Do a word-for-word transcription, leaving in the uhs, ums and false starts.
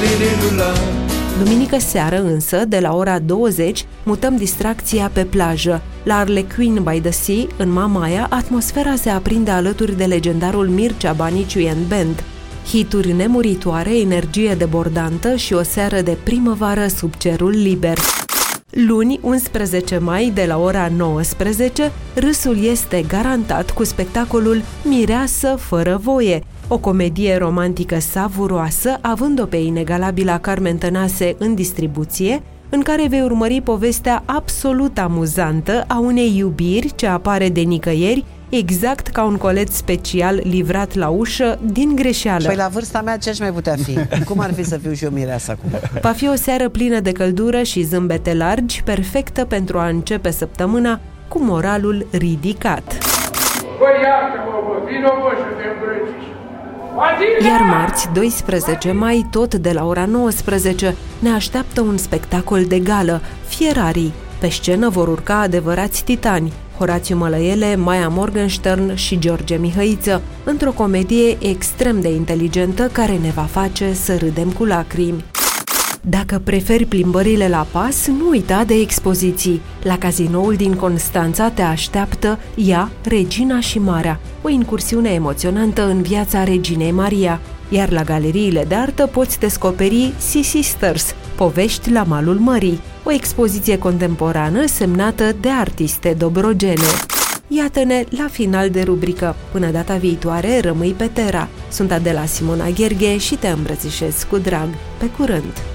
Duminică seară însă, de la ora douăzeci, mutăm distracția pe plajă. La Arlequin by the Sea, în Mamaia, atmosfera se aprinde alături de legendarul Mircea Baniciu and Band. Hituri nemuritoare, energie debordantă și o seară de primăvară sub cerul liber. Luni, unsprezece mai, de la ora nouăsprezece, râsul este garantat cu spectacolul Mireasă fără voie, o comedie romantică savuroasă, având-o pe inegalabila Carmen Tănase în distribuție, în care vei urmări povestea absolut amuzantă a unei iubiri ce apare de nicăieri, exact ca un colet special livrat la ușă din greșeală. Păi la vârsta mea ce-aș mai putea fi? Cum ar fi să fiu și eu mireasă acum? Va fi o seară plină de căldură și zâmbete largi, perfectă pentru a începe săptămâna cu moralul ridicat. Băi, iartă-mă, bă, vino, bă, și te îmbrățiși. Iar marți, doisprezece mai, tot de la ora nouăsprezece, ne așteaptă un spectacol de gală, Fierarii. Pe scenă vor urca adevărați titani, Horațiu Mălăiele, Maia Morgenstern și George Mihăiță, într-o comedie extrem de inteligentă care ne va face să râdem cu lacrimi. Dacă preferi plimbările la pas, nu uita de expoziții. La Cazinoul din Constanța te așteaptă Ea, Regina și Marea, o incursiune emoționantă în viața Reginei Maria. Iar la galeriile de artă poți descoperi Sea Sisters, povești la malul mării, o expoziție contemporană semnată de artiste dobrogene. Iată-ne la final de rubrică. Până data viitoare, rămâi pe Terra. Sunt Adela Simona Gherghe și te îmbrățișez cu drag. Pe curând!